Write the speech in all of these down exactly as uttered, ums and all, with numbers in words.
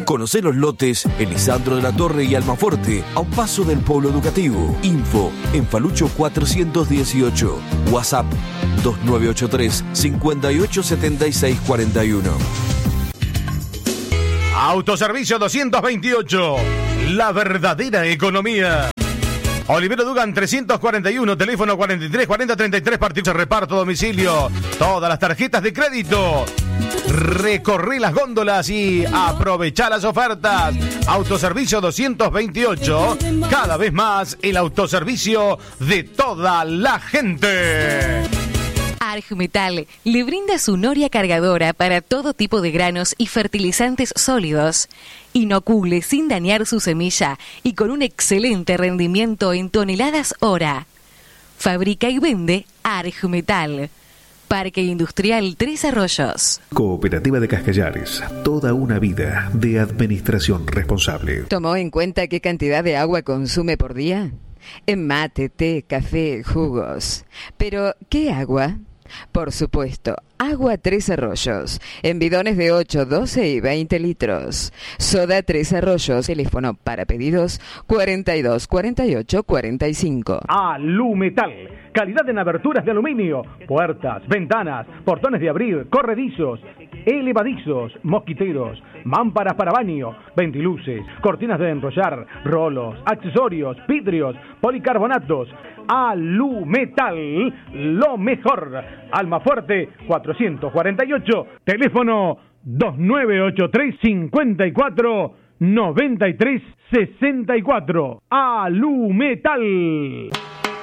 Conocé los lotes en Lisandro de la Torre y Almafuerte, a un paso del Polo Educativo. Info en Falucho cuatrocientos dieciocho. WhatsApp dos nueve ocho tres, cinco ocho siete seis cuatro uno. Autoservicio doscientos veintiocho. La verdadera economía. Olivero Dugan trescientos cuarenta y uno, teléfono cuarenta y tres cuarenta treinta y tres, partido reparto domicilio. Todas las tarjetas de crédito. Recorrí las góndolas y aprovechá las ofertas. Autoservicio doscientos veintiocho, cada vez más el autoservicio de toda la gente. Argmetal le brinda su noria cargadora para todo tipo de granos y fertilizantes sólidos. Inocule sin dañar su semilla y con un excelente rendimiento en toneladas hora. Fabrica y vende Argmetal. Parque Industrial Tres Arroyos. Cooperativa de Cascallares. Toda una vida de administración responsable. ¿Tomó en cuenta qué cantidad de agua consume por día? En mate, té, café, jugos. Pero, ¿qué agua? Por supuesto, agua Tres Arroyos, en bidones de ocho, doce y veinte litros. Soda Tres Arroyos, teléfono para pedidos cuarenta y dos, cuarenta y ocho, cuarenta y cinco. Alumetal, calidad en aberturas de aluminio, puertas, ventanas, portones de abrir, corredizos, elevadizos, mosquiteros, mámparas para baño, ventiluces, cortinas de enrollar, rolos, accesorios, vidrios, policarbonatos. Alumetal, lo mejor. Almafuerte cuatrocientos cuarenta y ocho, teléfono dos nueve ocho tres, cinco cuatro, nueve tres seis cuatro. Alumetal.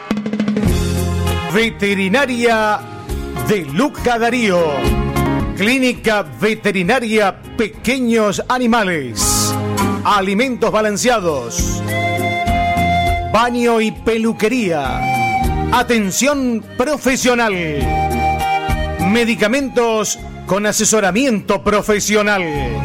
Veterinaria de Luca Darío. Clínica Veterinaria Pequeños Animales. Alimentos balanceados. Baño y peluquería. Atención profesional. Medicamentos con asesoramiento profesional.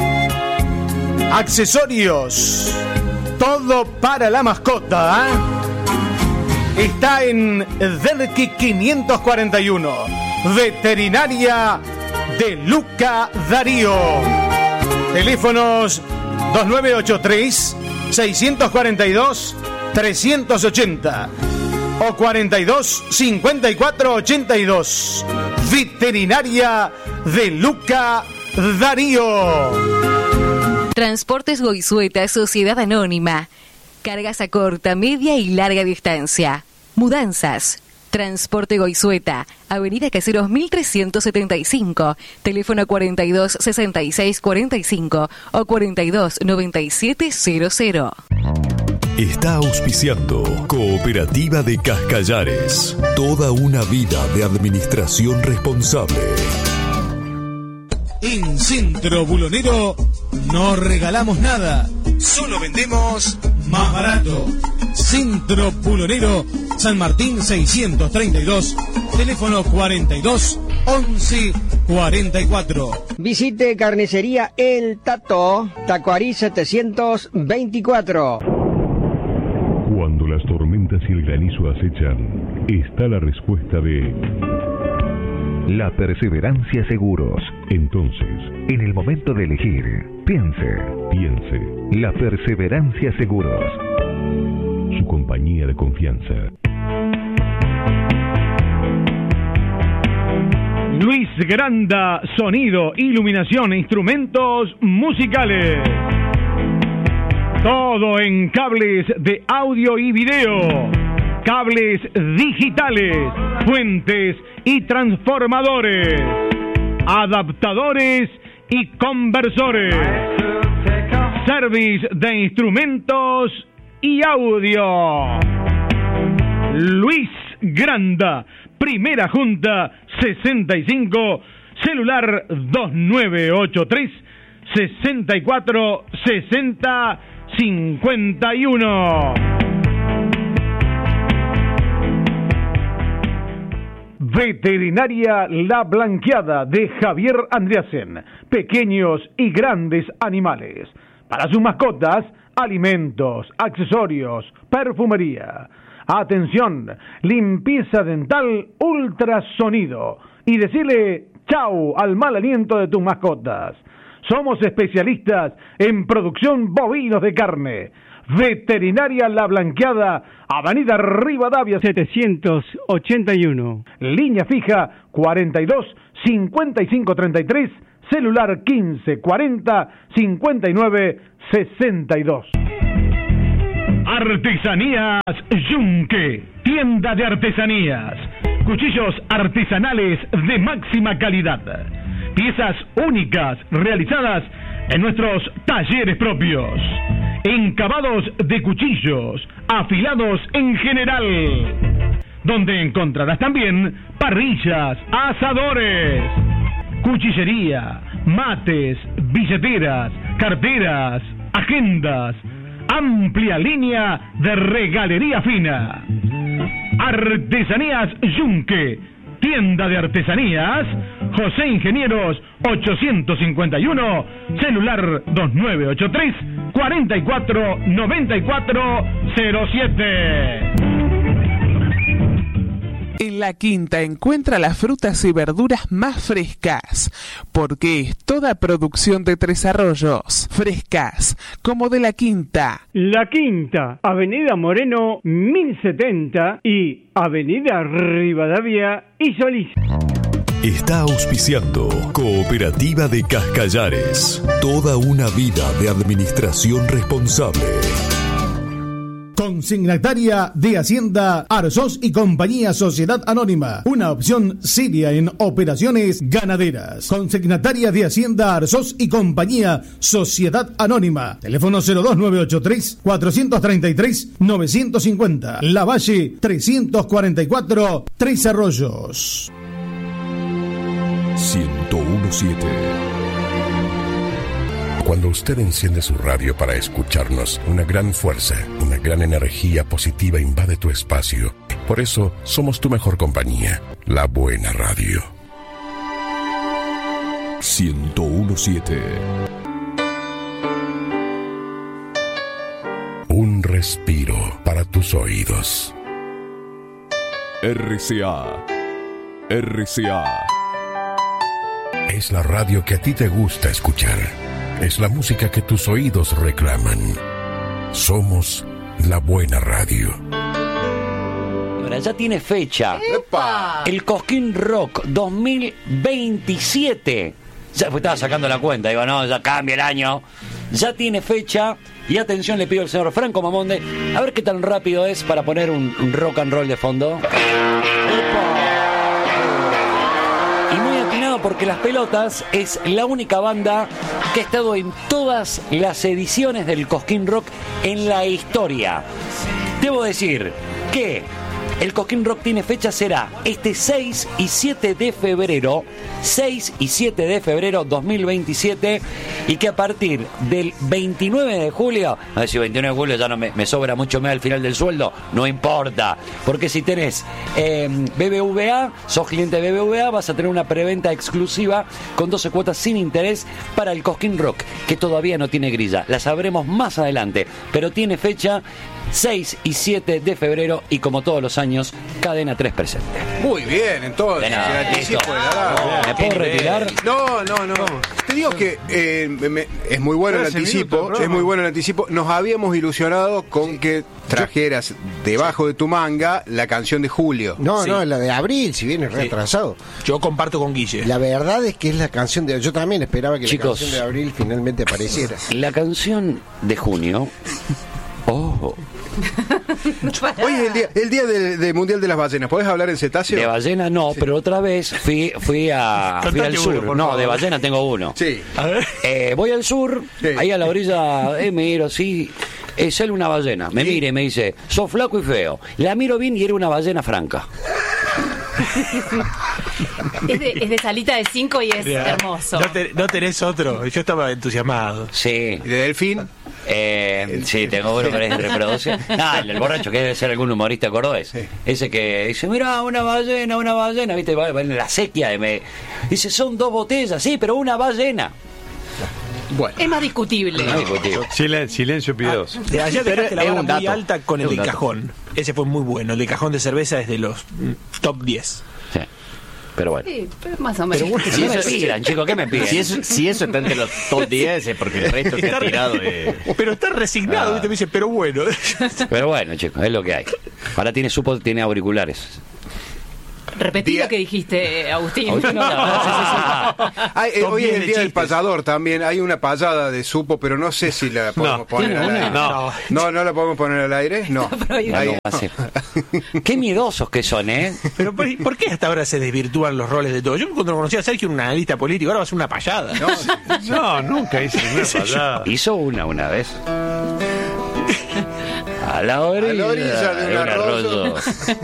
Accesorios. Todo para la mascota. ¿eh? Está en Derqui quinientos cuarenta y uno. Veterinaria de Luca Darío. Teléfonos dos nueve ocho tres, seis cuatro dos, tres ochenta o cuarenta y dos, cincuenta y cuatro, ochenta y dos. Veterinaria de Luca Darío. Transportes Goizueta, Sociedad Anónima. Cargas a corta, media y larga distancia. Mudanzas. Transporte Goizueta, Avenida Caseros mil trescientos setenta y cinco, teléfono cuarenta y dos, sesenta y seis, cuarenta y cinco o cuarenta y dos, noventa y siete cero cero. Está auspiciando Cooperativa de Cascallares. Toda una vida de administración responsable. En Centro Bulonero no regalamos nada, solo vendemos más barato. Centro Bulonero, San Martín seiscientos treinta y dos, teléfono cuarenta y dos, once, cuarenta y cuatro. Visite Carnicería El Tato, Tacuarí setecientos veinticuatro. Cuando las tormentas y el granizo acechan, está la respuesta de La Perseverancia Seguros. Entonces, en el momento de elegir, piense, piense, La Perseverancia Seguros. Su compañía de confianza. Luis Granda, sonido, iluminación e instrumentos musicales. Todo en cables de audio y video, cables digitales, fuentes y transformadores, adaptadores y conversores, service de instrumentos y audio. Luis Granda, Primera Junta sesenta y cinco, celular dos nueve ocho tres, sesenta y cuatro, sesenta, cincuenta y uno. Veterinaria La Blanqueada de Javier Andreasen. Pequeños y grandes animales. Para sus mascotas, alimentos, accesorios, perfumería. Atención, limpieza dental, ultrasonido. Y decirle chau al mal aliento de tus mascotas. Somos especialistas en producción bovinos de carne. Veterinaria La Blanqueada, Avenida Rivadavia setecientos ochenta y uno. Línea fija cuarenta y dos cincuenta y cinco treinta y tres, celular quince cuarenta cincuenta y nueve sesenta y dos. Artesanías Yunque, tienda de artesanías, cuchillos artesanales de máxima calidad, piezas únicas realizadas en nuestros talleres propios, encabados de cuchillos, afilados en general, donde encontrarás también parrillas, asadores, cuchillería, mates, billeteras, carteras, agendas, amplia línea de regalería fina. Artesanías Yunque, tienda de artesanías, José Ingenieros ochocientos cincuenta y uno, celular dos nueve ocho tres, cuarenta y cuatro noventa y cuatro cero siete. En La Quinta encuentra las frutas y verduras más frescas, porque es toda producción de Tres Arroyos, frescas, como de La Quinta. La Quinta, Avenida Moreno mil setenta y Avenida Rivadavia y Solís. Está auspiciando Cooperativa de Cascallares. Toda una vida de administración responsable. Consignataria de Hacienda Arzós y Compañía Sociedad Anónima, una opción seria en operaciones ganaderas. Consignataria de Hacienda Arzós y Compañía Sociedad Anónima, teléfono cero dos nueve ocho tres, cuatro tres tres, nueve cinco cero, La Valle trescientos cuarenta y cuatro, Tres Arroyos. ciento uno punto siete. Cuando usted enciende su radio para escucharnos, una gran fuerza, una gran energía positiva invade tu espacio. Por eso, somos tu mejor compañía, la buena radio. ciento uno punto siete. Un respiro para tus oídos. R C A. R C A. Es la radio que a ti te gusta escuchar. Es la música que tus oídos reclaman. Somos la buena radio. Ahora ya tiene fecha. ¡Epa! El Cosquín Rock dos mil veintisiete. Ya pues estaba sacando la cuenta, digo, no, ya cambia el año. Ya tiene fecha. Y atención, le pido al señor Franco Mamonde, a ver qué tan rápido es para poner un, un rock and roll de fondo. ¡Epa! Y muy atinado porque Las Pelotas es la única banda que ha estado en todas las ediciones del Cosquín Rock en la historia. Debo decir que el Cosquín Rock tiene fecha, será este seis y siete de febrero, seis y siete de febrero dos mil veintisiete, y que a partir del veintinueve de julio, a ver si veintinueve de julio ya no me, me sobra mucho más al final del sueldo, no importa, porque si tenés eh, B B V A, sos cliente de B B V A, vas a tener una preventa exclusiva con doce cuotas sin interés para el Cosquín Rock, que todavía no tiene grilla, la sabremos más adelante, pero tiene fecha seis y siete de febrero, y como todos los años, Cadena tres presente. Muy bien, entonces. De nada, el anticipo de la radio. ¿Me puedo retirar? No, no, no. Te digo que eh, me, es muy bueno el anticipo, es muy bueno el anticipo. Nos habíamos ilusionado con que trajeras debajo de tu manga la canción de Julio. No, sí. no, la de abril, si viene retrasado. Sí. Yo comparto con Guille. La verdad es que es la canción de... Yo también esperaba que Chicos, la canción de abril finalmente apareciera. La canción de junio... Oh. Hoy es el día, el día del de Mundial de las Ballenas. ¿Podés hablar en cetáceo? De ballena no, sí. Pero otra vez fui, fui, a, fui al sur. Uno, no, favor. De ballena tengo uno. Sí. A ver. Eh, voy al sur, sí. Ahí a la orilla, eh, me miro así. Es él una ballena. Me ¿sí? Mire y me dice, sos flaco y feo. La miro bien y era una ballena franca. Es de, es de salita de cinco y es Mira, hermoso. No, te, no tenés otro. Yo estaba entusiasmado. Sí. ¿Y de delfín? Eh, sí, tengo uno que es de reproducción. Ah, el, el borracho que debe ser algún humorista cordobés. Sí. Ese que dice, mira, una ballena, una ballena, viste, va en la sequía. Y me dice, son dos botellas, sí, pero una ballena. Bueno. Es más discutible. Más discutible. Silen, silencio pidoso. Ah, de allá dejaste la vara muy alta con el de cajón. Ese fue muy bueno. El de cajón de cerveza es de los top diez. Sí. Pero bueno. Sí, pero más o menos. Pero bueno, si me pidan, chicos, ¿qué me piden? Si eso, si eso está entre los top diez es porque el resto se ha tirado de... Pero está resignado, Ah. ¿viste? Me dice, pero bueno. Pero bueno, chicos, es lo que hay. Ahora tiene supo, tiene auriculares. Repetí lo que dijiste, Agustín. Agustín, no, no, Ay, eh, hoy es el día del payador también. Hay una payada de supo, pero no sé si la podemos No, poner ¿tiene al una? aire. No. no, no la podemos poner al aire. No. Ahí- Ahí- no, hace- Qué miedosos que son, ¿eh? Pero ¿por, por qué hasta ahora se desvirtúan los roles de todos? Yo cuando conocí a Sergio, un analista político, ahora va a ser una payada. No, no nunca hice una payada. Hizo una una vez. A la orilla, A la orilla de un arroyo.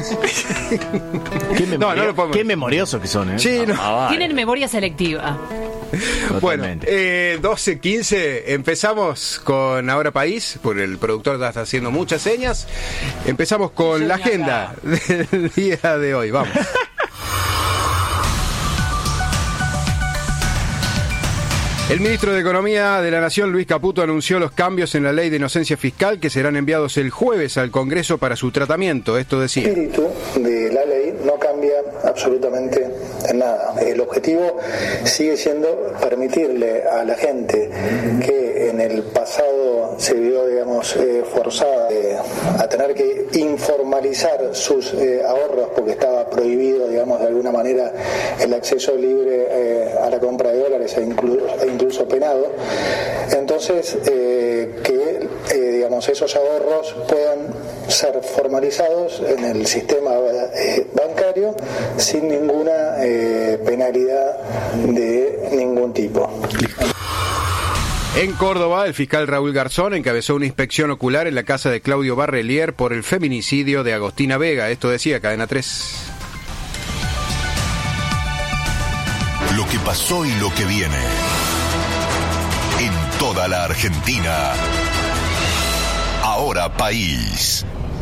Qué, No, no lo podemos- qué memoriosos que son, ¿eh? Sí, no. Ah, vale. Tienen memoria selectiva. Bueno, eh, doce quince, empezamos con Ahora País, porque el productor ya está haciendo muchas señas. Empezamos con la agenda del día de hoy, vamos. El ministro de Economía de la Nación, Luis Caputo, anunció los cambios en la ley de inocencia fiscal que serán enviados el jueves al Congreso para su tratamiento. Esto decía. El espíritu de la ley no cambia absolutamente en nada. El objetivo sigue siendo permitirle a la gente que en el pasado se vio, digamos, eh, forzada eh, a tener que informalizar sus eh, ahorros porque estaba prohibido, digamos, de alguna manera el acceso libre eh, a la compra de dólares e incluso, e incluso penado. Entonces, eh, que eh, digamos, esos ahorros puedan ser formalizados en el sistema eh, bancario sin ninguna eh, penalidad de ningún tipo. En Córdoba, el fiscal Raúl Garzón encabezó una inspección ocular en la casa de Claudio Barrelier por el feminicidio de Agostina Vega. Esto decía Cadena tres. Lo que pasó y lo que viene. En toda la Argentina. Ahora País.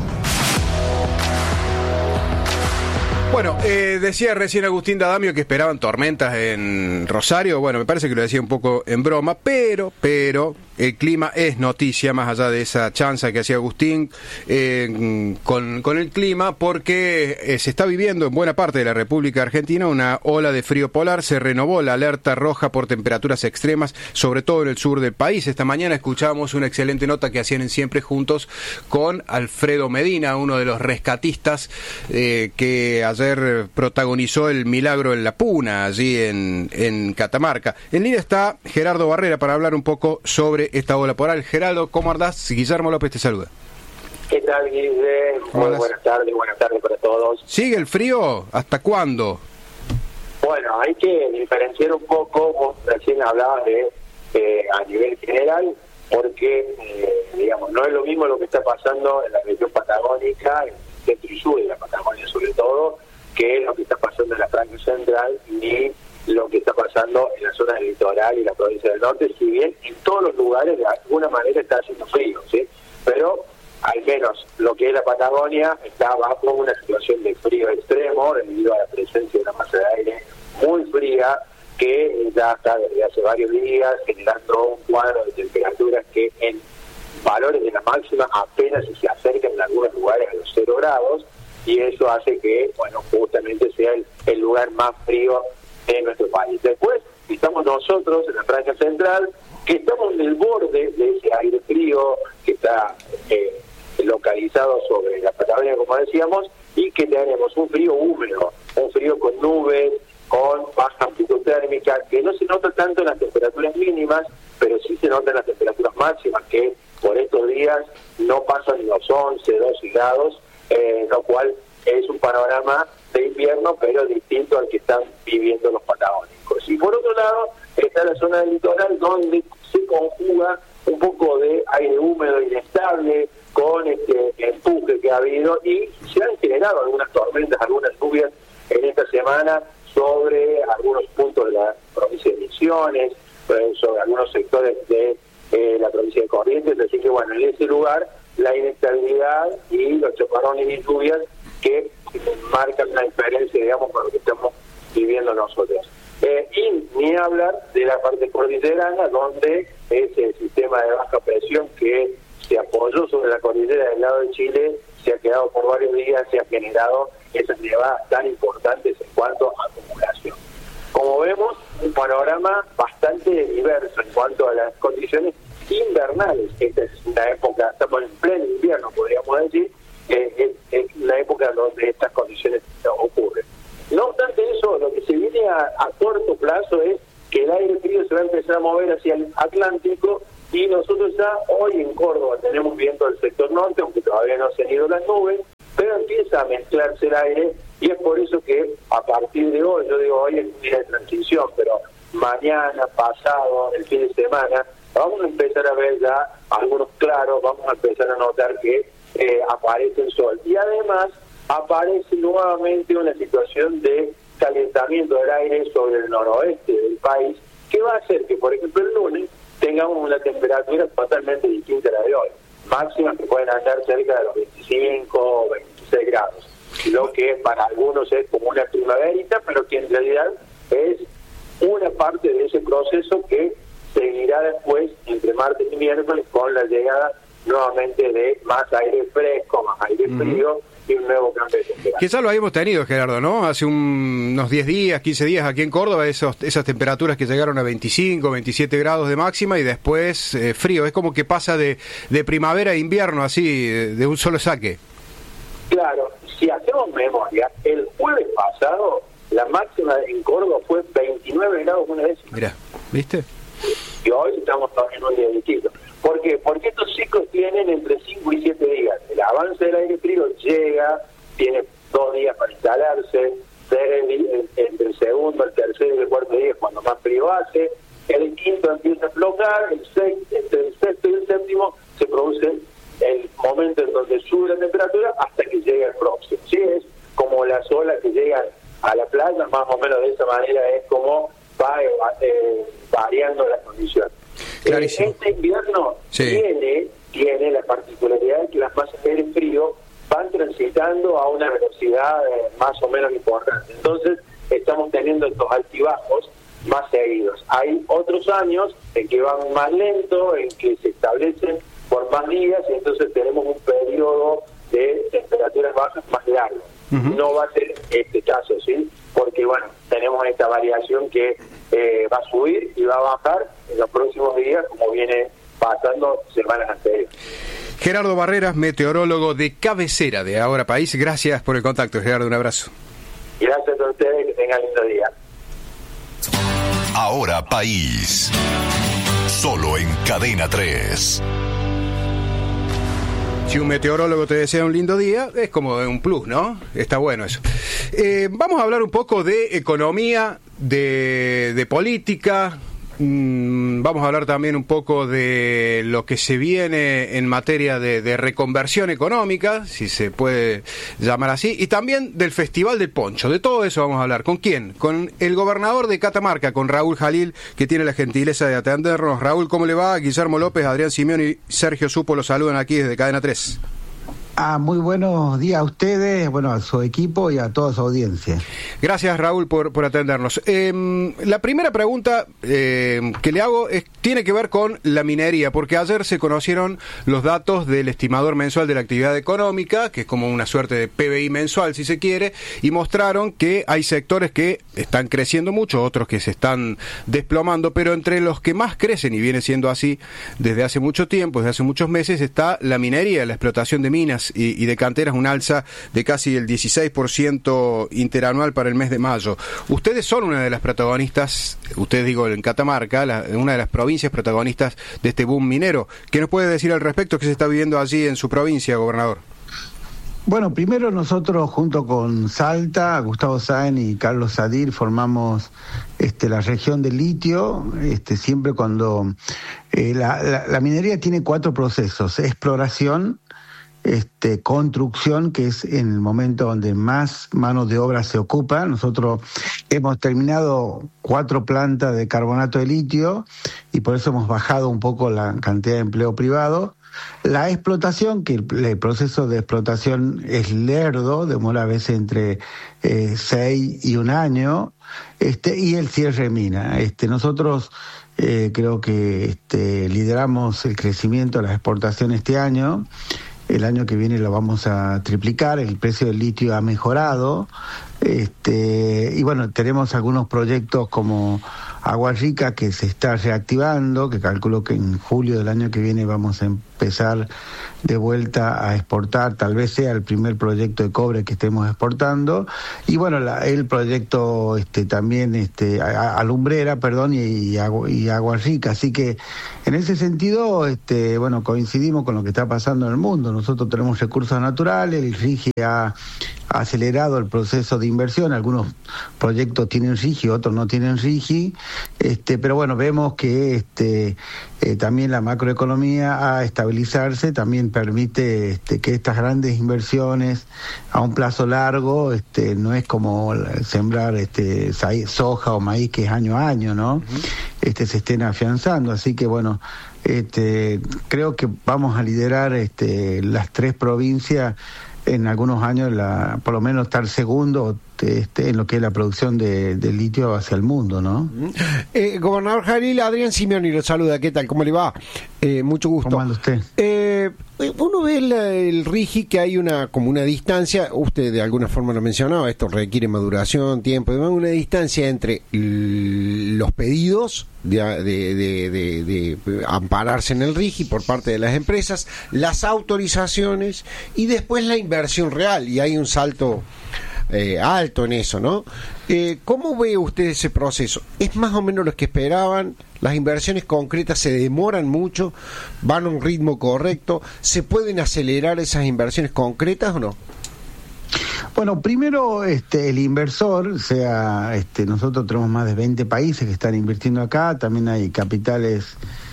Bueno, eh, decía recién Agustín D'Adamio que esperaban tormentas en Rosario. Bueno, me parece que lo decía un poco en broma, pero, pero el clima es noticia, más allá de esa chanza que hacía Agustín eh, con, con el clima, porque eh, se está viviendo en buena parte de la República Argentina una ola de frío polar. Se renovó la alerta roja por temperaturas extremas, sobre todo en el sur del país. Esta mañana escuchábamos una excelente nota que hacían en Siempre Juntos con Alfredo Medina, uno de los rescatistas eh, que ayer protagonizó el milagro en La Puna, allí en, en Catamarca. En línea está Gerardo Barrera para hablar un poco sobre esta ola polar. Gerardo, ¿cómo andás? Guillermo López te saluda. ¿Qué tal, Guille? Muy Hola. buenas tardes, buenas tardes para todos. ¿Sigue el frío? ¿Hasta cuándo? Bueno, hay que diferenciar un poco, vos recién hablabas de eh, a nivel general, porque, eh, digamos, no es lo mismo lo que está pasando en la región patagónica, en el centro y sur de la Patagonia sobre todo, que lo que está pasando en la franja central ni lo que está pasando en la zona del litoral y la provincia del norte, si bien en todos los lugares de alguna manera está haciendo frío, ¿sí? Pero al menos lo que es la Patagonia está bajo una situación de frío extremo debido a la presencia de una masa de aire muy fría que ya está desde hace varios días generando un cuadro de temperaturas que en valores de la máxima apenas si se acercan en algunos lugares a los cero grados, y eso hace que, bueno, justamente sea el, el lugar más frío de nuestro país. Después estamos nosotros en la franja central, que estamos en el borde de ese aire frío que está eh, localizado sobre la Patagonia, como decíamos, y que tenemos un frío húmedo, un frío con nubes, con baja amplitud térmica, que no se nota tanto en las temperaturas mínimas, pero sí se nota en las temperaturas máximas, que por estos días no pasan los once, doce grados, eh, lo cual es un panorama de invierno, pero distinto al que están viviendo los patagónicos. Y por otro lado, está la zona del litoral, donde se conjuga un poco de aire húmedo inestable, con este empuje que ha habido, y se han generado algunas tormentas, algunas lluvias en esta semana sobre algunos puntos de la provincia de Misiones, sobre algunos sectores de eh, la provincia de Corrientes, así que bueno, en ese lugar la inestabilidad y los chaparrones y lluvias que marcan una diferencia, digamos, con lo que estamos viviendo nosotros. Eh, y ni hablar de la parte cordillerana, donde es el sistema de baja presión que se apoyó sobre la cordillera del lado de Chile, se ha quedado por varios días, se ha generado esas nevadas tan importantes en cuanto a acumulación. Como vemos, un panorama bastante diverso en cuanto a las condiciones invernales. Esta es una época, estamos en pleno invierno, podríamos decir, que es, es la época donde estas condiciones ocurren. No obstante eso, lo que se viene a, a corto plazo es que el aire frío se va a empezar a mover hacia el Atlántico, y nosotros ya hoy en Córdoba tenemos viento del sector norte, aunque todavía no se han ido las nubes, pero empieza a mezclarse el aire, y es por eso que a partir de hoy, yo digo hoy es un día de transición, pero mañana, pasado, el fin de semana, vamos a empezar a ver ya algunos claros, vamos a empezar a notar que eh, aparece el sol. Y además aparece nuevamente una situación de calentamiento del aire sobre el noroeste del país, que va a hacer que, por ejemplo, el lunes tengamos una temperatura totalmente distinta a la de hoy. Máximas que pueden andar cerca de los veinticinco o veintiséis grados. Lo que para algunos es como una primaverita, pero que en realidad es una parte de ese proceso que seguirá después, entre martes y miércoles, con la llegada nuevamente de más aire fresco, más aire frío, y un nuevo cambio de temperatura. Que ya lo habíamos tenido, Gerardo, ¿no? Hace un, unos diez días, quince días aquí en Córdoba, esos, esas temperaturas que llegaron a veinticinco, veintisiete grados de máxima y después eh, frío. Es como que pasa de, de primavera a invierno, así, de, de un solo saque. Claro, si hacemos memoria, el jueves pasado la máxima en Córdoba fue veintinueve grados una décima. Mirá, ¿viste? Y hoy estamos todavía en un día distinto. ¿Por qué? Porque estos ciclos tienen entre cinco y siete días. El avance del aire frío llega, tiene dos días para instalarse, entre el segundo, el tercero y el cuarto día es cuando más frío hace, el quinto empieza a aflojar, el sexto, entre el sexto y el séptimo se produce el momento en donde sube la temperatura hasta que llega el próximo. ¿Sí? Es como las olas que llegan a la playa, más o menos de esa manera es como va eh, variando las condiciones. Clarísimo. Este invierno sí. tiene, tiene la particularidad de que las masas de aire frío van transitando a una velocidad eh, más o menos importante. Entonces, estamos teniendo estos altibajos más seguidos. Hay otros años en que van más lento, en que se establecen por más días, y entonces tenemos un periodo de temperaturas bajas más largo. Uh-huh. No va a ser este caso, ¿sí? Porque, bueno, tenemos esta variación que eh, va a subir y va a bajar en los próximos días, como viene pasando semanas anteriores. Gerardo Barreras, meteorólogo de cabecera de Ahora País. Gracias por el contacto, Gerardo. Un abrazo. Gracias a ustedes, que tengan lindo día. Ahora País. Solo en Cadena tres. Si un meteorólogo te desea un lindo día, es como un plus, ¿no? Está bueno eso. Eh, vamos a hablar un poco de economía, de, de política. Mm, vamos a hablar también un poco de lo que se viene en materia de, de reconversión económica, si se puede llamar así, y también del Festival del Poncho. De todo eso vamos a hablar. ¿Con quién? Con el gobernador de Catamarca, con Raúl Jalil, que tiene la gentileza de atendernos. Raúl, ¿cómo le va? Guillermo López, Adrián Simeón y Sergio Supo los saludan aquí desde Cadena tres. Ah, muy buenos días a ustedes, bueno, a su equipo y a toda su audiencia. Gracias, Raúl, por, por atendernos. Eh, la primera pregunta eh, que le hago es, tiene que ver con la minería, porque ayer se conocieron los datos del estimador mensual de la actividad económica, que es como una suerte de P B I mensual, si se quiere, y mostraron que hay sectores que están creciendo mucho, otros que se están desplomando, pero entre los que más crecen, y viene siendo así desde hace mucho tiempo, desde hace muchos meses, está la minería, la explotación de minas y, y de canteras, un alza de casi el dieciséis por ciento interanual para el mes de mayo. Ustedes son una de las protagonistas, ustedes digo en Catamarca, la, una de las provincias protagonistas de este boom minero. ¿Qué nos puede decir al respecto? ¿Qué se está viviendo allí en su provincia, gobernador? Bueno, primero nosotros junto con Salta, Gustavo Sáenz y Carlos Sadir formamos este, la región del litio, este, siempre cuando eh, la, la, la minería tiene cuatro procesos: exploración, Este, construcción, que es en el momento donde más mano de obra se ocupa. Nosotros hemos terminado cuatro plantas de carbonato de litio y por eso hemos bajado un poco la cantidad de empleo privado. La explotación, que el, el proceso de explotación es lerdo, demora a veces entre eh, seis y un año, este, y el cierre de mina. Este, nosotros eh, creo que este, lideramos el crecimiento de las exportaciones este año. El año que viene lo vamos a triplicar, el precio del litio ha mejorado, este, y bueno, tenemos algunos proyectos como Agua Rica que se está reactivando, que calculo que en julio del año que viene vamos a empezar de vuelta a exportar, tal vez sea el primer proyecto de cobre que estemos exportando, y bueno, la, el proyecto este, también este, Alumbrera, perdón, y, y, agua, y Agua Rica, así que en ese sentido, este, bueno, coincidimos con lo que está pasando en el mundo. Nosotros tenemos recursos naturales, el RIGI ha acelerado el proceso de inversión, algunos proyectos tienen RIGI, otros no tienen RIGI, este, pero bueno, vemos que este, eh, también la macroeconomía a estabilizarse también permite este, que estas grandes inversiones a un plazo largo, este, no es como sembrar este, soja o maíz que es año a año, ¿no? Uh-huh. Este, se estén afianzando, así que bueno, este, creo que vamos a liderar este, las tres provincias en algunos años, la, por lo menos estar segundo este, en lo que es la producción de, de litio hacia el mundo, ¿no? Eh, gobernador Jalil, Adrián Simeoni lo saluda, ¿qué tal? ¿Cómo le va? Eh, mucho gusto. ¿Cómo anda usted? Eh, uno ve el, el RIGI que hay una como una distancia, usted de alguna forma lo mencionaba, esto requiere maduración, tiempo, además una distancia entre los pedidos de, de, de, de, de ampararse en el RIGI por parte de las empresas, las autorizaciones y después la inversión real, y hay un salto Eh, alto en eso, ¿no? Eh, ¿Cómo ve usted ese proceso? ¿Es más o menos lo que esperaban? ¿Las inversiones concretas se demoran mucho? ¿Van a un ritmo correcto? ¿Se pueden acelerar esas inversiones concretas o no? Bueno, primero este, el inversor, sea, este, nosotros tenemos más de veinte países que están invirtiendo acá, también hay capitales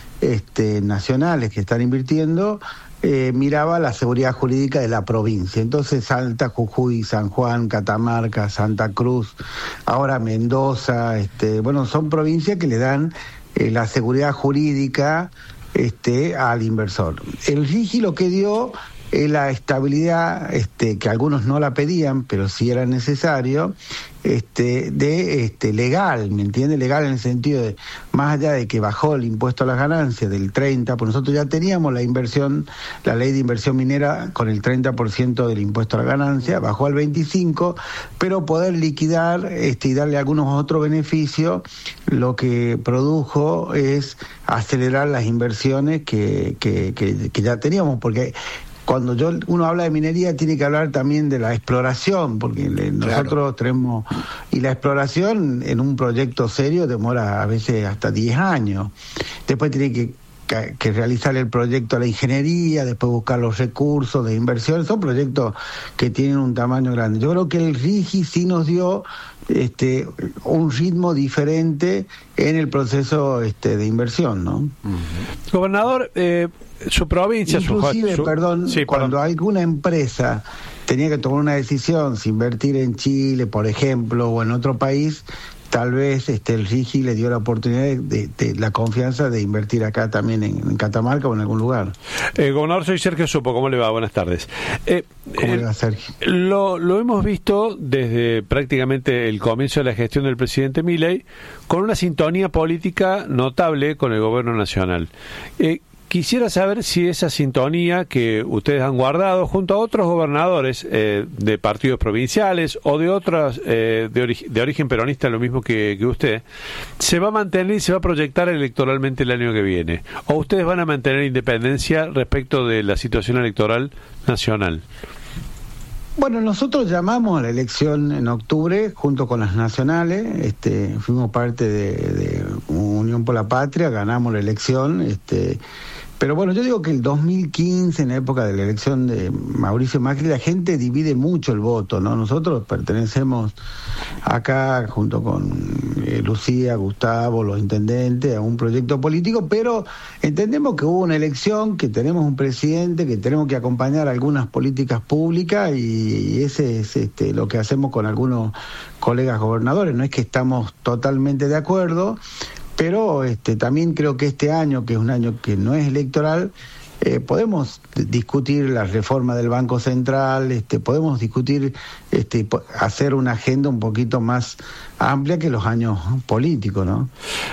este, nacionales que están invirtiendo. Eh, miraba la seguridad jurídica de la provincia. Entonces Salta, Jujuy, San Juan, Catamarca, Santa Cruz, ahora Mendoza, este, bueno, son provincias que le dan eh, la seguridad jurídica este, al inversor. El RIGI lo que dio es la estabilidad, este, que algunos no la pedían, pero sí era necesario, este, de este, legal, ¿me entiende? Legal en el sentido de, más allá de que bajó el impuesto a las ganancias del treinta, pues nosotros ya teníamos la inversión, la ley de inversión minera con el treinta por ciento del impuesto a la ganancia, bajó al veinticinco por ciento, pero poder liquidar este, y darle algunos otros beneficios, lo que produjo es acelerar las inversiones que, que, que, que ya teníamos, porque cuando yo uno habla de minería tiene que hablar también de la exploración, porque le, nosotros claro. tenemos, y la exploración en un proyecto serio demora a veces hasta diez años. Después tiene que, que, que realizar el proyecto de la ingeniería, después buscar los recursos de inversión. Son proyectos que tienen un tamaño grande. Yo creo que el RIGI sí nos dio este un ritmo diferente en el proceso este de inversión, ¿no? Uh-huh. Gobernador, eh, su provincia, inclusive, su, perdón, sí, cuando perdón. alguna empresa tenía que tomar una decisión, si invertir en Chile, por ejemplo, o en otro país, tal vez este el RIGI le dio la oportunidad de, de, de la confianza de invertir acá también en, en Catamarca o en algún lugar. Eh, gobernador, soy Sergio Supo, ¿cómo le va? Buenas tardes. Eh, ¿Cómo eh, le va, Sergio? Lo, lo hemos visto desde prácticamente el comienzo de la gestión del presidente Milei, con una sintonía política notable con el gobierno nacional. Eh, Quisiera saber si esa sintonía que ustedes han guardado junto a otros gobernadores eh, de partidos provinciales o de otras eh, de, ori- de origen peronista, lo mismo que, que usted, se va a mantener y se va a proyectar electoralmente el año que viene. ¿O ustedes van a mantener independencia respecto de la situación electoral nacional? Bueno, nosotros llamamos a la elección en octubre junto con las nacionales, este, fuimos parte de, de Unión por la Patria, ganamos la elección, este, pero bueno, yo digo que el dos mil quince, en la época de la elección de Mauricio Macri, la gente divide mucho el voto, ¿no? Nosotros pertenecemos acá junto con eh, Lucía, Gustavo, los intendentes, a un proyecto político, pero entendemos que hubo una elección, que tenemos un presidente, que tenemos que acompañar algunas políticas públicas y, y ese es este, lo que hacemos con algunos colegas gobernadores. No es que estamos totalmente de acuerdo, pero este, también creo que este año, que es un año que no es electoral, eh, podemos discutir la reforma del Banco Central, este, podemos discutir, este, hacer una agenda un poquito más amplia que los años políticos, ¿no?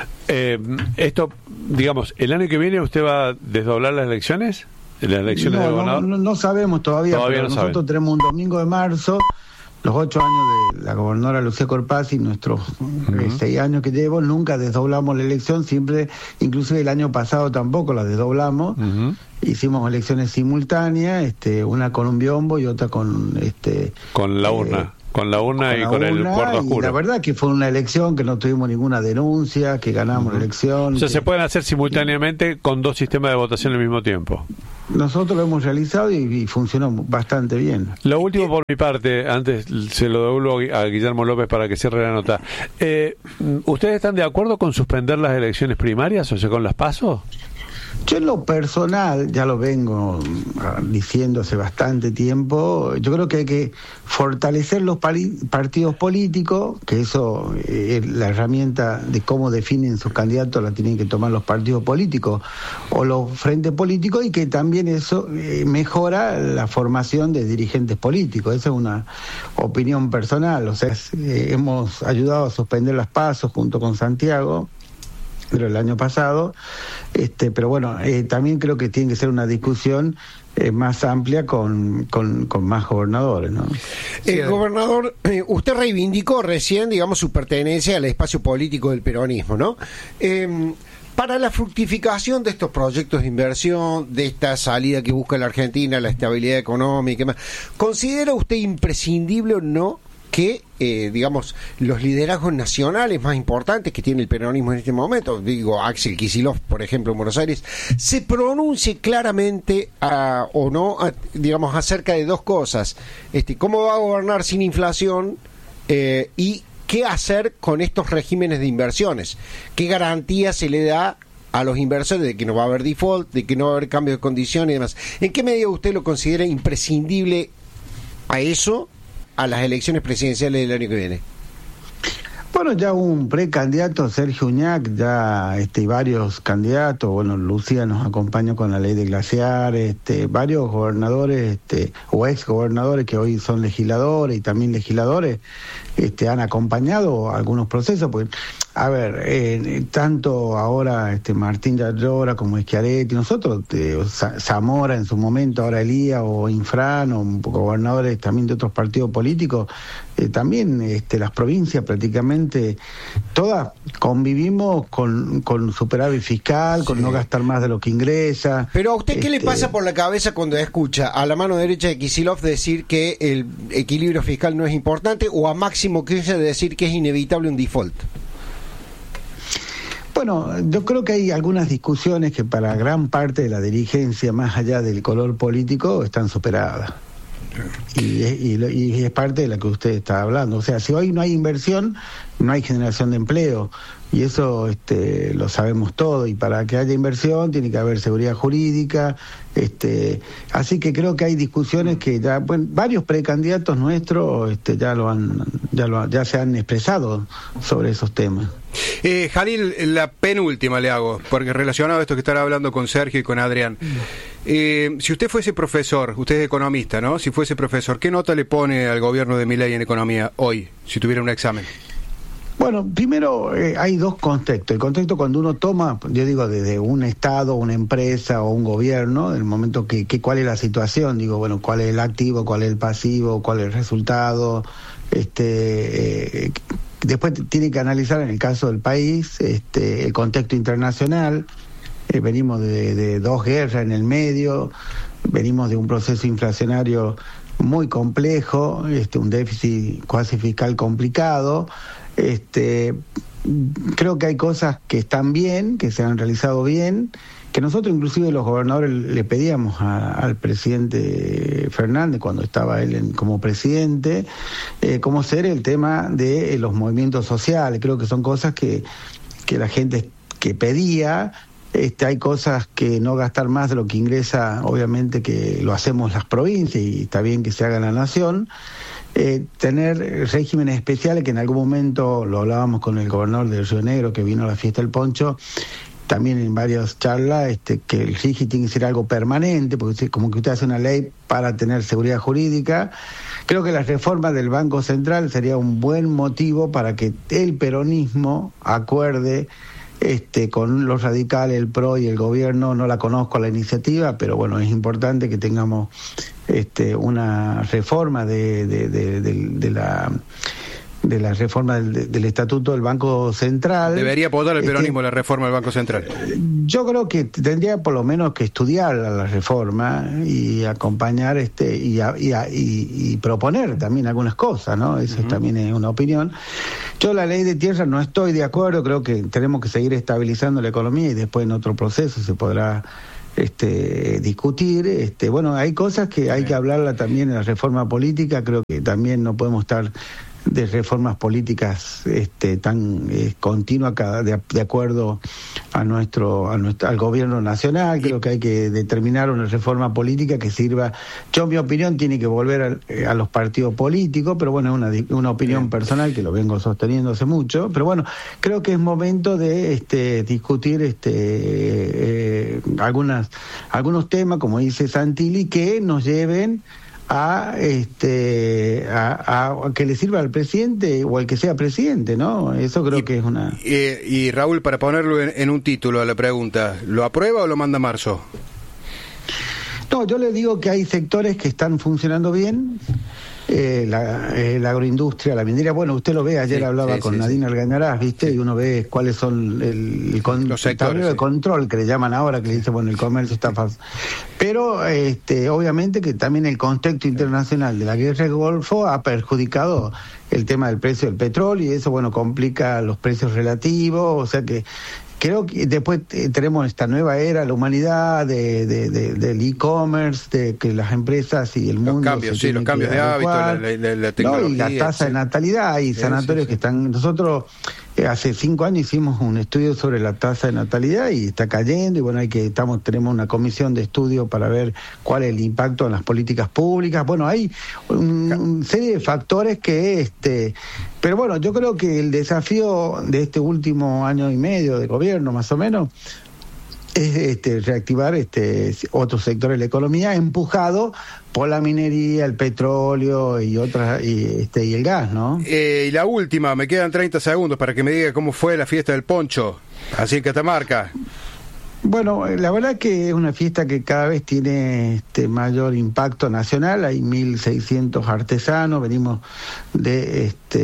Eh, esto, digamos, ¿el año que viene usted va a desdoblar las elecciones? ¿Las elecciones no, de gobernador? No, no, no sabemos todavía, todavía pero no nosotros saben. tenemos un domingo de marzo, los ocho años de la gobernadora Lucía Corpaz y nuestros uh-huh. eh, seis años que llevo, nunca desdoblamos la elección, siempre, inclusive el año pasado tampoco la desdoblamos, uh-huh. hicimos elecciones simultáneas, este, una con un biombo y otra con... este con la urna. Eh, Con la urna con y la con urna, el cuarto oscuro. La verdad que fue una elección que no tuvimos ninguna denuncia, que ganamos uh-huh. la elección. O sea, que... se pueden hacer simultáneamente con dos sistemas de votación al mismo tiempo. Nosotros lo hemos realizado y, y funcionó bastante bien. Lo último por mi parte, antes se lo devuelvo a Guillermo López para que cierre la nota. Eh, ¿Ustedes están de acuerdo con suspender las elecciones primarias, o sea, con las PASO? Yo en lo personal, ya lo vengo diciendo hace bastante tiempo, yo creo que hay que fortalecer los pari- partidos políticos, que eso es la herramienta de cómo definen sus candidatos, la tienen que tomar los partidos políticos o los frentes políticos, y que también eso eh, mejora la formación de dirigentes políticos. Esa es una opinión personal, o sea, eh, hemos ayudado a suspender las PASO junto con Santiago, pero el año pasado, este, pero bueno, eh, también creo que tiene que ser una discusión eh, más amplia con, con, con más gobernadores, ¿no? El gobernador, eh, usted reivindicó recién, digamos, su pertenencia al espacio político del peronismo, ¿no? Eh, Para la fructificación de estos proyectos de inversión, de esta salida que busca la Argentina, la estabilidad económica y demás, ¿considera usted imprescindible o no que, eh, digamos, los liderazgos nacionales más importantes que tiene el peronismo en este momento, digo, Axel Kicillof, por ejemplo, en Buenos Aires, se pronuncie claramente a, o no, a, digamos, acerca de dos cosas? Este, ¿cómo va a gobernar sin inflación? Eh, y ¿qué hacer con estos regímenes de inversiones? ¿Qué garantía se le da a los inversores de que no va a haber default, de que no va a haber cambio de condiciones y demás? ¿En qué medida usted lo considera imprescindible a eso, a las elecciones presidenciales del año que viene? Bueno, ya un precandidato, Sergio Uñac, ya este, y varios candidatos, bueno, Lucía nos acompañó con la ley de glaciares, este, varios gobernadores este, o ex gobernadores que hoy son legisladores y también legisladores, este, han acompañado algunos procesos, porque, a ver, eh, tanto ahora este, Martín Yarlora como Schiaretti, nosotros, eh, Zamora en su momento, ahora Elías o Infran, o gobernadores también de otros partidos políticos, eh, también este, las provincias prácticamente todas convivimos con, con superávit fiscal, sí, con no gastar más de lo que ingresa. Pero a usted, ¿qué este... le pasa por la cabeza cuando escucha a la mano derecha de Kicillof decir que el equilibrio fiscal no es importante, o a Máximo Kirchner decir que es inevitable un default? Bueno, yo creo que hay algunas discusiones que para gran parte de la dirigencia, más allá del color político, están superadas. Y, y, y es parte de la que usted está hablando. O sea, si hoy no hay inversión, no hay generación de empleo. Y eso este, lo sabemos todo. Y para que haya inversión tiene que haber seguridad jurídica. Este, así que creo que hay discusiones que ya, bueno, varios precandidatos nuestros este, ya lo han, ya lo, ya se han expresado sobre esos temas. Eh, Jalil, la penúltima le hago, porque relacionado a esto que estará hablando con Sergio y con Adrián. Eh, si usted fuese profesor, usted es economista, ¿no? Si fuese profesor, ¿qué nota le pone al gobierno de Milei en economía hoy, si tuviera un examen? Bueno, primero eh, hay dos contextos. El contexto cuando uno toma, yo digo, desde un Estado, una empresa o un gobierno, en el momento que, que cuál es la situación, digo, bueno, cuál es el activo, cuál es el pasivo, cuál es el resultado, este... Eh, Después tiene que analizar, en el caso del país, este, el contexto internacional. Eh, venimos de, de dos guerras en el medio, venimos de un proceso inflacionario muy complejo, este, un déficit cuasi fiscal complicado. Este, creo que hay cosas que están bien, que se han realizado bien, que nosotros inclusive los gobernadores le pedíamos a, al presidente Fernández cuando estaba él en, como presidente, eh, como ser el tema de eh, los movimientos sociales. Creo que son cosas que, que la gente que pedía. Este, hay cosas que no gastar más de lo que ingresa, obviamente que lo hacemos las provincias y está bien que se haga en la nación. Eh, tener regímenes especiales, que en algún momento lo hablábamos con el gobernador de Río Negro, que vino a la fiesta del Poncho, también en varias charlas, este, que el RIGI tiene que ser algo permanente, porque como que usted hace una ley para tener seguridad jurídica. Creo que la reforma del Banco Central sería un buen motivo para que el peronismo acuerde este, con los radicales, el PRO y el gobierno. No la conozco la iniciativa, pero bueno, es importante que tengamos este, una reforma de, de, de, de, de la... de la reforma del, del Estatuto del Banco Central. ¿Debería apoyar el peronismo este, la reforma del Banco Central? Yo creo que tendría por lo menos que estudiar la reforma y acompañar este y, a, y, a, y, y proponer también algunas cosas, ¿no? Eso uh-huh. también es una opinión. Yo la ley de tierra no estoy de acuerdo, creo que tenemos que seguir estabilizando la economía y después en otro proceso se podrá este discutir. Este bueno, hay cosas que hay que hablarla también en la reforma política, creo que también no podemos estar de reformas políticas este, tan eh, continuas de, de acuerdo a nuestro, a nuestro al gobierno nacional. Creo que hay que determinar una reforma política que sirva. Yo, mi opinión, tiene que volver a, a los partidos políticos, pero bueno, es una, una opinión personal que lo vengo sosteniendo hace mucho. Pero bueno, creo que es momento de este, discutir este, eh, algunas, algunos temas, como dice Santilli, que nos lleven a este a, a que le sirva al presidente o al que sea presidente, ¿no? Eso creo y, que es una... Y, y Raúl, para ponerlo en, en un título a la pregunta, ¿lo aprueba o lo manda marzo? No, yo le digo que hay sectores que están funcionando bien. Eh, la, eh, la agroindustria, la minería, bueno, usted lo ve, ayer sí, hablaba sí, con sí, Nadine sí. Algañarás, ¿viste? Sí. Y uno ve cuáles son el, el, con, Los sectores, el tablero sí. de control que le llaman ahora, que le dice, bueno, el comercio está fácil. Pero, este, obviamente que también el contexto internacional de la guerra del Golfo ha perjudicado el tema del precio del petróleo y eso, bueno, complica los precios relativos, o sea que creo que después tenemos esta nueva era, la humanidad, de, de, de, del e-commerce, de que las empresas y el mundo... Los cambios, sí, los cambios de hábitos, la, la, la tecnología. ¿no? Y la tasa sí. de natalidad, hay sí, sanatorios sí, sí. que están... Nosotros eh, hace cinco años hicimos un estudio sobre la tasa de natalidad y está cayendo, y bueno, hay que estamos tenemos una comisión de estudio para ver cuál es el impacto en las políticas públicas. Bueno, hay una un serie de factores que... este Pero bueno, yo creo que el desafío de este último año y medio de gobierno, más o menos, es este, reactivar este otros sectores de la economía, empujado por la minería, el petróleo y otras y este y el gas, ¿no? Eh, y la última, me quedan treinta segundos para que me diga cómo fue la fiesta del poncho, así en Catamarca. Bueno, la verdad que es una fiesta que cada vez tiene este mayor impacto nacional. Hay mil seiscientos artesanos, venimos de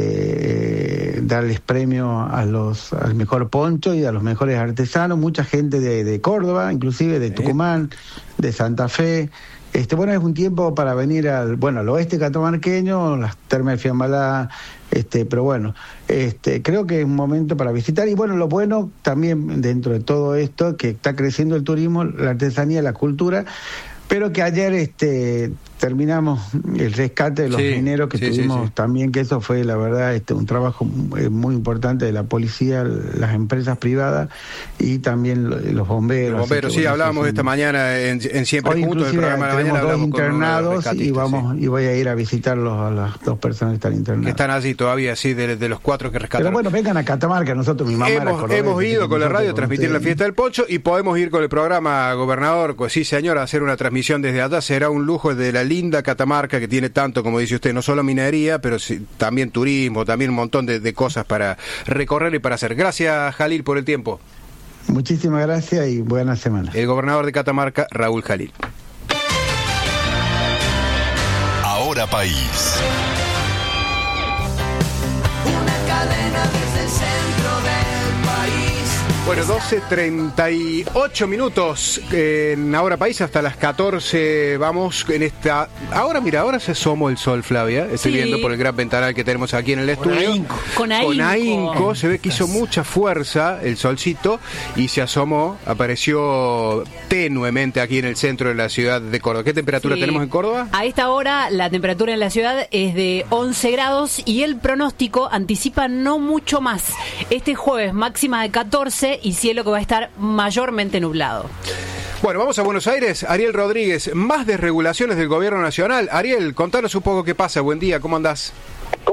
este darles premio a los al mejor poncho y a los mejores artesanos, mucha gente de, de Córdoba, inclusive de Tucumán, de Santa Fe. Este, bueno, es un tiempo para venir al, bueno, al oeste catamarqueño, las termas de Fiambalá, este, pero bueno, este, creo que es un momento para visitar. Y bueno, lo bueno también dentro de todo esto, que está creciendo el turismo, la artesanía, la cultura, pero que ayer este terminamos el rescate de los sí, mineros que sí, tuvimos sí, sí. también, que eso fue la verdad este un trabajo muy importante de la policía, las empresas privadas y también los bomberos. Los bomberos, sí, bueno, hablábamos sí, esta mañana en, en Siempre hoy Juntos, el programa de la mañana dos internados y vamos sí. y voy a ir a visitarlos a las dos personas que están internadas. Que están allí todavía, sí, de, de los cuatro que rescataron. Pero bueno, vengan a Catamarca, nosotros, mi mamá Hemos, hemos ido con la radio a transmitir la fiesta del poncho y podemos ir con el programa, gobernador, pues sí señor, a hacer una transmisión desde allá. Será un lujo de la linda Catamarca, que tiene tanto, como dice usted, no solo minería, pero sí, también turismo, también un montón de, de cosas para recorrer y para hacer. Gracias, Jalil, por el tiempo. Muchísimas gracias y buena semana. El gobernador de Catamarca, Raúl Jalil. Ahora País. Una cadena desde el centro del país. Bueno, doce treinta y ocho minutos en Ahora País, hasta las catorce vamos en esta... Ahora, mira, ahora se asomó el sol, Flavia. Estoy sí. viendo por el gran ventanal que tenemos aquí en el estudio. Con ahínco. Con ahínco. Con ahínco. Se ve que hizo mucha fuerza el solcito y se asomó, apareció tenuemente aquí en el centro de la ciudad de Córdoba. ¿Qué temperatura sí. tenemos en Córdoba? A esta hora la temperatura en la ciudad es de once grados y el pronóstico anticipa no mucho más. Este jueves máxima de catorce y cielo que va a estar mayormente nublado. Bueno, vamos a Buenos Aires. Ariel Rodríguez, más desregulaciones del gobierno nacional. Ariel, contanos un poco qué pasa. Buen día, ¿cómo andás? ¿Cómo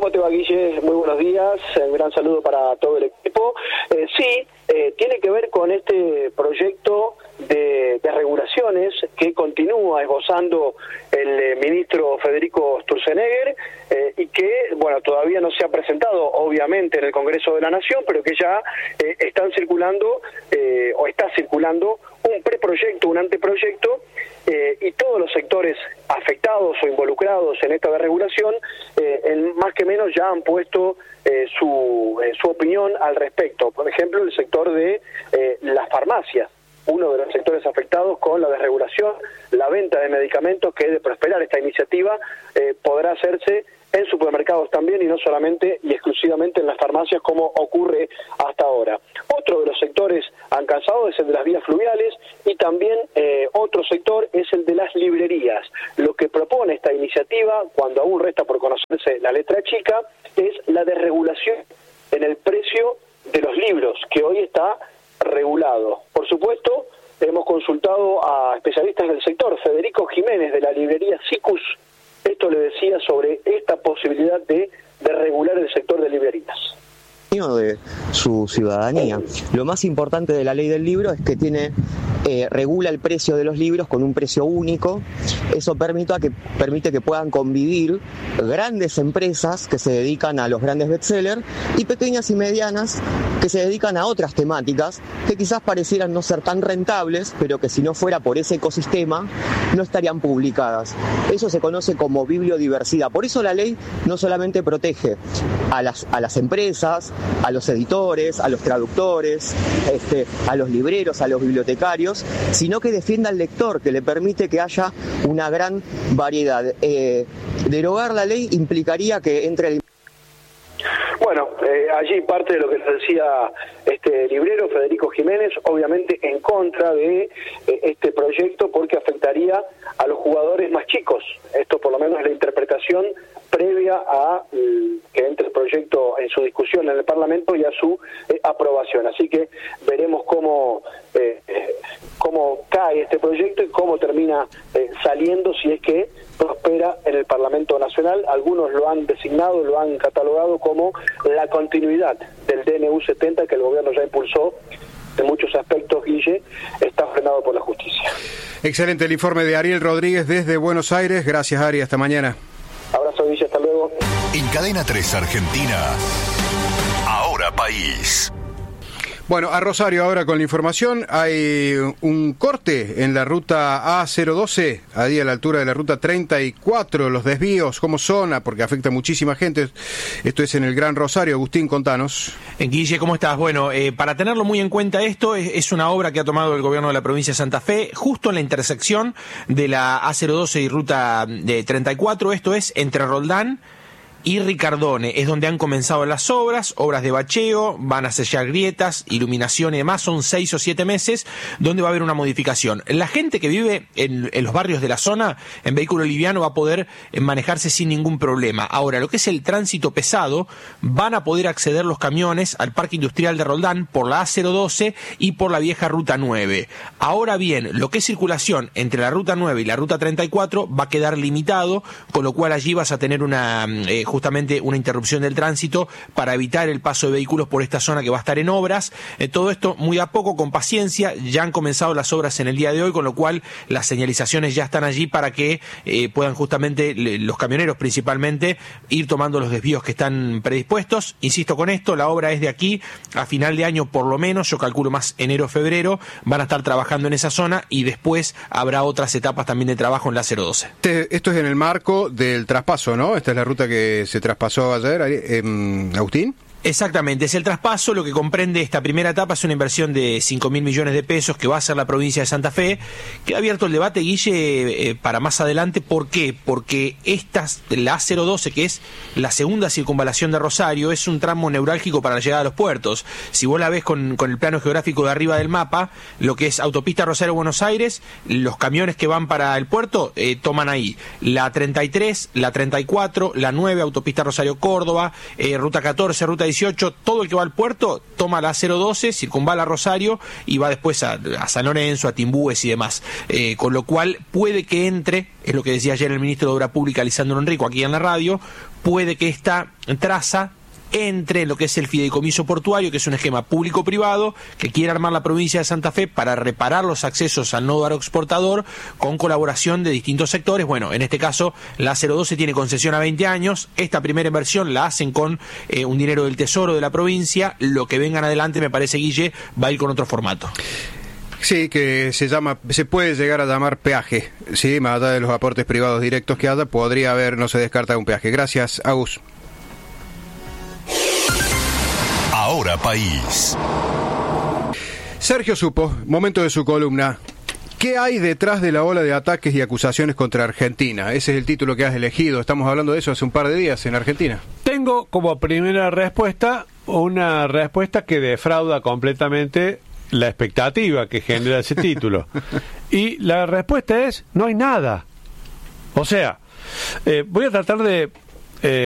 ¿Cómo te va, Guille? Muy buenos días, un gran saludo para todo el equipo. Eh, sí, eh, tiene que ver con este proyecto de, de regulaciones que continúa esbozando el eh, ministro Federico Sturzenegger eh, y que, bueno, todavía no se ha presentado, obviamente, en el Congreso de la Nación, pero que ya eh, están circulando, eh, o está circulando, un preproyecto, un anteproyecto, eh, y todos los sectores afectados o involucrados en esta desregulación, eh, en más que menos ya han puesto eh, su, eh, su opinión al respecto. Por ejemplo, el sector de eh, las farmacias, uno de los sectores afectados con la desregulación, la venta de medicamentos, que de prosperar esta iniciativa eh, podrá hacerse en supermercados también y no solamente y exclusivamente en las farmacias como ocurre hasta ahora. Otro de los sectores alcanzados es el de las vías fluviales y también eh, otro sector es el de las librerías. Lo que propone esta iniciativa, cuando aún resta por conocerse la letra chica, es la desregulación en el precio de los libros, que hoy está regulado. Por supuesto, hemos consultado a especialistas del sector. Federico Jiménez, de la librería Sicus, esto le decía sobre esta posibilidad de, de regular el sector de librerías. De su ciudadanía. Lo más importante de la ley del libro es que tiene eh, regula el precio de los libros con un precio único. Eso permite que, permite que puedan convivir grandes empresas que se dedican a los grandes bestsellers y pequeñas y medianas que se dedican a otras temáticas que quizás parecieran no ser tan rentables, pero que si no fuera por ese ecosistema no estarían publicadas. Eso se conoce como bibliodiversidad. Por eso la ley no solamente protege a las, a las empresas, a los editores, a los traductores, este, a los libreros, a los bibliotecarios, sino que defienda al lector, que le permite que haya una gran variedad. Eh, derogar la ley implicaría que entre el... Bueno, eh, allí parte de lo que nos decía este librero Federico Jiménez, obviamente en contra de eh, este proyecto porque afectaría a los jugadores más chicos. Esto por lo menos es la interpretación previa a eh, que entre el proyecto en su discusión en el Parlamento y a su eh, aprobación. Así que veremos cómo eh, cómo cae este proyecto y cómo termina eh, saliendo, si es que prospera en el Parlamento Nacional. Algunos lo han designado, lo han catalogado como la continuidad del D N U setenta que el gobierno ya impulsó. En muchos aspectos, Guille, está frenado por la justicia. Excelente el informe de Ariel Rodríguez desde Buenos Aires. Gracias, Ari. Hasta mañana. Abrazo, Guille. Hasta luego. En Cadena tres Argentina, Ahora País. Bueno, a Rosario ahora con la información. Hay un corte en la ruta A cero doce, ahí a la altura de la ruta treinta y cuatro. Los desvíos, ¿cómo son? Porque afecta a muchísima gente. Esto es en el Gran Rosario. Agustín, contanos. Guille, ¿cómo estás? Bueno, eh, para tenerlo muy en cuenta esto, es, es una obra que ha tomado el gobierno de la provincia de Santa Fe, justo en la intersección de la A cero doce y ruta de treinta y cuatro. Esto es entre Roldán y Ricardone, es donde han comenzado las obras, obras de bacheo, van a sellar grietas, iluminación y demás, son seis o siete meses donde va a haber una modificación. La gente que vive en, en los barrios de la zona, en vehículo liviano, va a poder manejarse sin ningún problema. Ahora, lo que es el tránsito pesado, van a poder acceder los camiones al Parque Industrial de Roldán por la A cero doce y por la vieja Ruta nueve. Ahora bien, lo que es circulación entre la Ruta nueve y la Ruta treinta y cuatro va a quedar limitado, con lo cual allí vas a tener una... Eh, justamente una interrupción del tránsito para evitar el paso de vehículos por esta zona que va a estar en obras. Eh, todo esto muy a poco, con paciencia. Ya han comenzado las obras en el día de hoy, con lo cual las señalizaciones ya están allí para que eh, puedan justamente le, los camioneros principalmente ir tomando los desvíos que están predispuestos. Insisto con esto, la obra es de aquí a final de año por lo menos, yo calculo más enero, febrero, van a estar trabajando en esa zona y después habrá otras etapas también de trabajo en la cero doce. Este, esto es en el marco del traspaso, ¿no? Esta es la ruta que se traspasó ayer, eh, Agustín. Exactamente, es el traspaso. Lo que comprende esta primera etapa es una inversión de cinco mil millones de pesos que va a hacer la provincia de Santa Fe. Queda abierto el debate, Guille, eh, para más adelante. ¿Por qué? Porque esta, la A cero doce, que es la segunda circunvalación de Rosario, es un tramo neurálgico para la llegada a los puertos. Si vos la ves con, con el plano geográfico de arriba del mapa, lo que es autopista Rosario-Buenos Aires, los camiones que van para el puerto eh, toman ahí la treinta y tres, la treinta y cuatro, la nueve, autopista Rosario-Córdoba, eh, ruta catorce, ruta dieciocho, todo el que va al puerto toma la cero doce, circunvala Rosario y va después a, a San Lorenzo, a Timbúes y demás. Eh, con lo cual puede que entre, es lo que decía ayer el ministro de Obra Pública, Lisandro Enrico, aquí en la radio, puede que esta traza entre en lo que es el fideicomiso portuario, que es un esquema público-privado que quiere armar la provincia de Santa Fe para reparar los accesos al nodo aeroexportador con colaboración de distintos sectores. Bueno, en este caso la cero doce tiene concesión a veinte años, esta primera inversión la hacen con eh, un dinero del Tesoro de la provincia, lo que vengan adelante me parece, Guille, va a ir con otro formato. Sí, que se llama, se puede llegar a llamar peaje, sí, más allá de los aportes privados directos que haya, podría haber, no se descarta un peaje. Gracias, Agus. Ahora País. Sergio Supo, momento de su columna. ¿Qué hay detrás de la ola de ataques y acusaciones contra Argentina? Ese es el título que has elegido. Estamos hablando de eso hace un par de días en Argentina. Tengo como primera respuesta una respuesta que defrauda completamente la expectativa que genera ese título. Y la respuesta es, no hay nada. O sea, eh, voy a tratar de eh,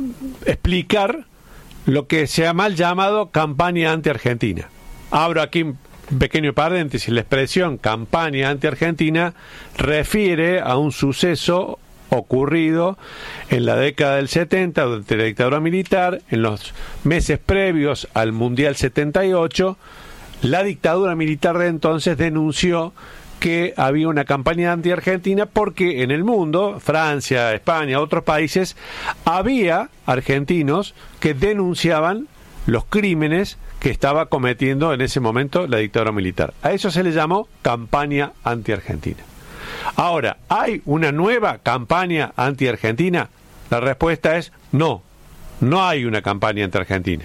explicar lo que se ha mal llamado campaña anti-argentina. Abro aquí un pequeño paréntesis. La expresión campaña anti-argentina refiere a un suceso ocurrido en la década del setenta durante la dictadura militar, en los meses previos al Mundial setenta y ocho. La dictadura militar de entonces denunció que había una campaña anti-argentina porque en el mundo, Francia, España, otros países, había argentinos que denunciaban los crímenes que estaba cometiendo en ese momento la dictadura militar. A eso se le llamó campaña anti-argentina. Ahora, ¿hay una nueva campaña anti-argentina? La respuesta es no, no hay una campaña anti-argentina.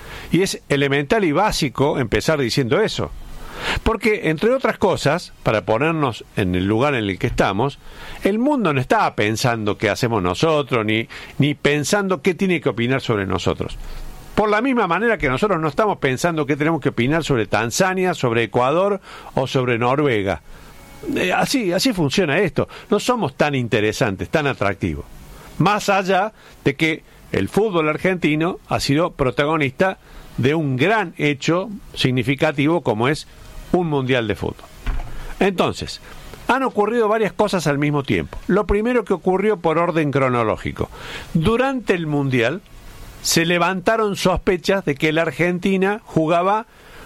Y es elemental y básico empezar diciendo eso. Porque, entre otras cosas, para ponernos en el lugar en el que estamos, el mundo no está pensando qué hacemos nosotros, ni, ni pensando qué tiene que opinar sobre nosotros. Por la misma manera que nosotros no estamos pensando qué tenemos que opinar sobre Tanzania, sobre Ecuador o sobre Noruega. Eh, así, así funciona esto. No somos tan interesantes, tan atractivos. Más allá de que el fútbol argentino ha sido protagonista de un gran hecho significativo como es un mundial de fútbol. Entonces, han ocurrido varias cosas al mismo tiempo. Lo primero que ocurrió por orden cronológico. Durante el mundial se levantaron sospechas de que la Argentina jugaba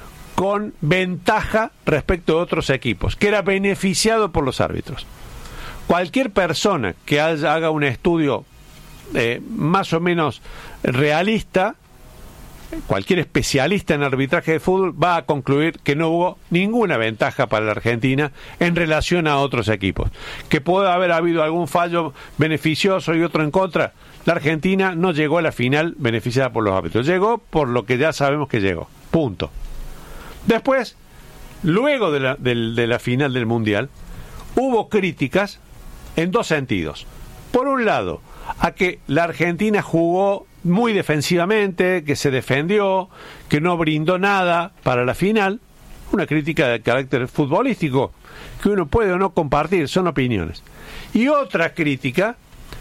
con ventaja respecto a otros equipos, que era beneficiado por los árbitros. Cualquier persona que haya, haga un estudio eh, más o menos realista, cualquier especialista en arbitraje de fútbol va a concluir que no hubo ninguna ventaja para la Argentina en relación a otros equipos. Que puede haber habido algún fallo beneficioso y otro en contra. La Argentina no llegó a la final beneficiada por los árbitros. Llegó por lo que ya sabemos que llegó. Punto. Después, luego de la, de, de la final del Mundial, hubo críticas en dos sentidos. Por un lado, a que la Argentina jugó muy defensivamente, que se defendió, que no brindó nada para la final. Una crítica de carácter futbolístico que uno puede o no compartir, son opiniones. Y otra crítica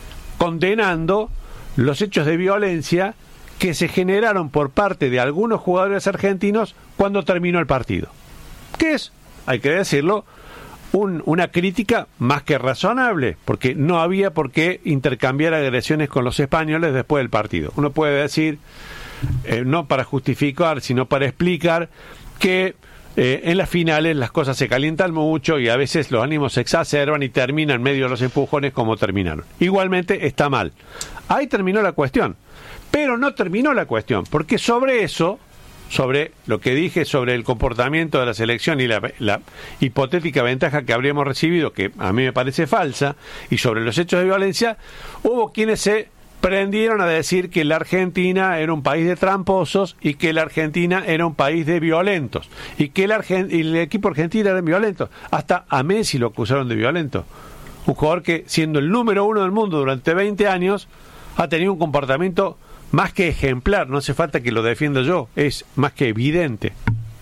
condenando los hechos de violencia que se generaron por parte de algunos jugadores argentinos cuando terminó el partido. Que es, hay que decirlo, Un, una crítica más que razonable, porque no había por qué intercambiar agresiones con los españoles después del partido. Uno puede decir, eh, no para justificar, sino para explicar que eh, en las finales las cosas se calientan mucho y a veces los ánimos se exacerban y terminan en medio de los empujones como terminaron. Igualmente está mal. Ahí terminó la cuestión. Pero no terminó la cuestión, porque sobre eso, sobre lo que dije sobre el comportamiento de la selección y la, la hipotética ventaja que habríamos recibido, que a mí me parece falsa, y sobre los hechos de violencia, hubo quienes se prendieron a decir que la Argentina era un país de tramposos y que la Argentina era un país de violentos, y que el, Argent- y el equipo argentino era violento. Hasta a Messi lo acusaron de violento. Un jugador que, siendo el número uno del mundo durante veinte años, ha tenido un comportamiento más que ejemplar, no hace falta que lo defienda yo, es más que evidente.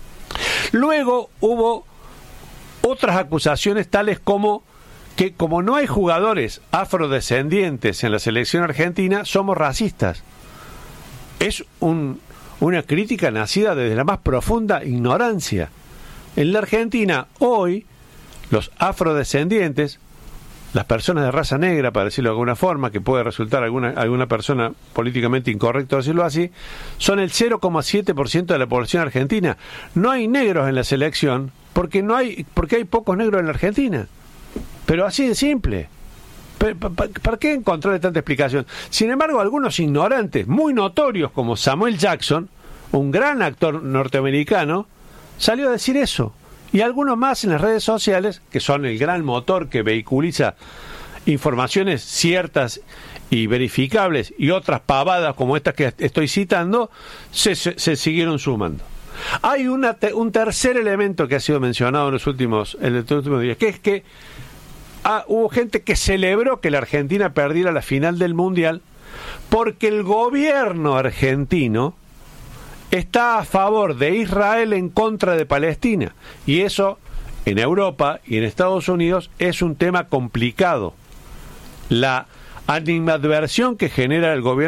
Luego hubo otras acusaciones tales como que como no hay jugadores afrodescendientes en la selección argentina, somos racistas. Es un, una crítica nacida desde la más profunda ignorancia. En la Argentina, hoy, los afrodescendientes, las personas de raza negra, para decirlo de alguna forma, que puede resultar alguna alguna persona políticamente incorrecto decirlo así, son el cero coma siete por ciento de la población argentina. No hay negros en la selección porque no hay porque hay pocos negros en la Argentina. Pero así de simple. ¿Para qué encontrarle tanta explicación? Sin embargo, algunos ignorantes muy notorios, como Samuel Jackson, un gran actor norteamericano, salió a decir eso. Y algunos más en las redes sociales, que son el gran motor que vehiculiza informaciones ciertas y verificables, y otras pavadas como estas que estoy citando, se, se, se siguieron sumando. Hay una te, un tercer elemento que ha sido mencionado en los últimos, en los últimos días, que es que ah, hubo gente que celebró que la Argentina perdiera la final del Mundial porque el gobierno argentino está a favor de Israel en contra de Palestina. Y eso, en Europa y en Estados Unidos, es un tema complicado. La animadversión que genera el gobierno